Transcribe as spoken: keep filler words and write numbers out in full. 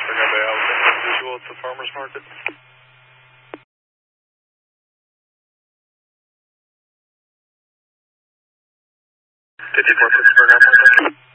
Bay Alabama visual at the farmer's market. fifty-four six Bergamo.